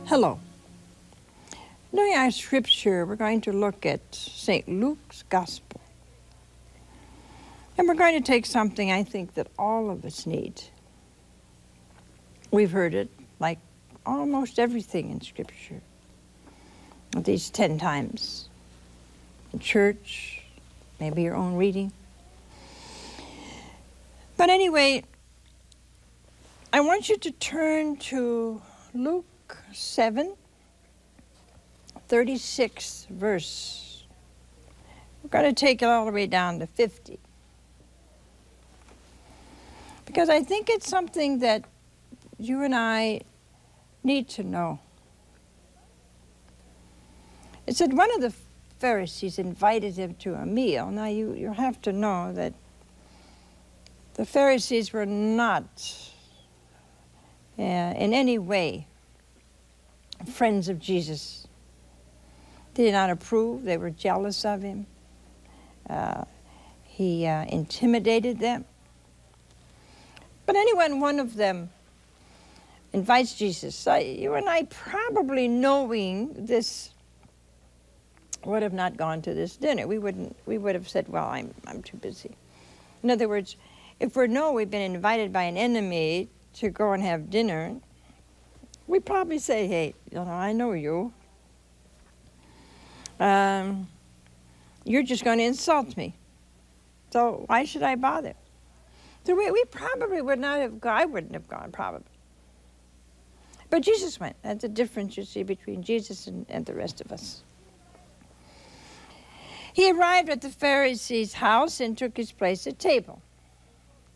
Hello. During our scripture, we're going to look at St. Luke's Gospel. And we're going to take something I think that all of us need. We've heard it like almost everything in scripture, at least 10 times. In church, maybe your own reading. But anyway, I want you to turn to Luke 7:36 verse. We're going to take it all the way down to 50. Because I think it's something that you and I need to know. It said one of the Pharisees invited him to a meal. Now you have to know that the Pharisees were not in any way friends of Jesus. They did not approve. They were jealous of him. He intimidated them. But anyway, one of them invites Jesus. You and I, probably knowing this, would have not gone to this dinner. We would have said, well, I'm too busy. In other words, if we've been invited by an enemy to go and have dinner, we probably say, hey, I know you. You're just going to insult me. So why should I bother? So we probably would not have gone. I wouldn't have gone, probably. But Jesus went. That's the difference, you see, between Jesus and the rest of us. He arrived at the Pharisee's house and took his place at table.